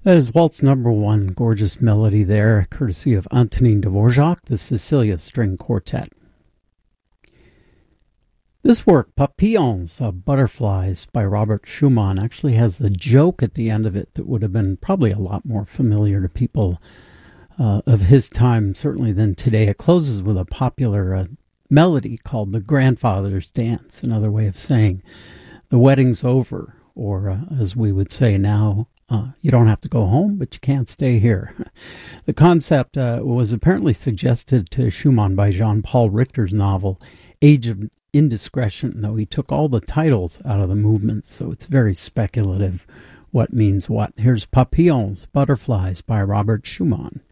That is Waltz number 1, gorgeous melody there, courtesy of Antonin Dvorak, the Sicilia String Quartet. This work, Papillons, Butterflies, by Robert Schumann, actually has a joke at the end of it that would have been probably a lot more familiar to people of his time, certainly than today. It closes with a popular melody called The Grandfather's Dance, another way of saying the wedding's over, or as we would say now, you don't have to go home, but you can't stay here. The concept was apparently suggested to Schumann by Jean-Paul Richter's novel Age of Indiscretion, though he took all the titles out of the movements, so it's very speculative what means what. Here's Papillons, Butterflies by Robert Schumann.